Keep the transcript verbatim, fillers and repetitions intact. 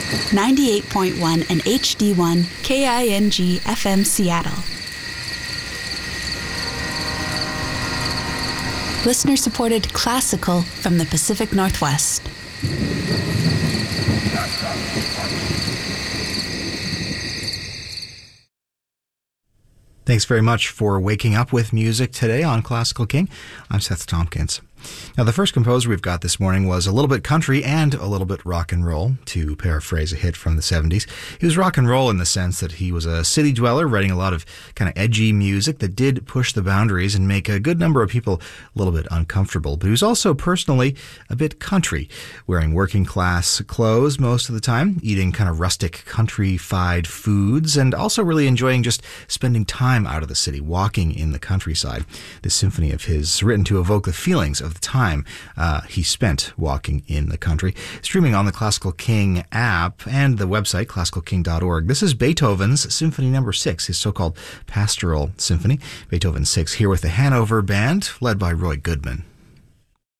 ninety-eight point one and H D one K I N G F M Seattle. Listener-supported classical from the Pacific Northwest. Thanks very much for waking up with music today on Classical King. I'm Seth Tompkins. Now, the first composer we've got this morning was a little bit country and a little bit rock and roll, to paraphrase a hit from the seventies. He was rock and roll in the sense that he was a city dweller, writing a lot of kind of edgy music that did push the boundaries and make a good number of people a little bit uncomfortable. But he was also personally a bit country, wearing working class clothes most of the time, eating kind of rustic country-fied foods, and also really enjoying just spending time out of the city, walking in the countryside. This symphony of his is written to evoke the feelings of the time uh, he spent walking in the country. Streaming on the Classical King app and the website, classical king dot org. This is Beethoven's Symphony Number Six, his so-called Pastoral Symphony. Beethoven Six, here with the Hanover Band, led by Roy Goodman.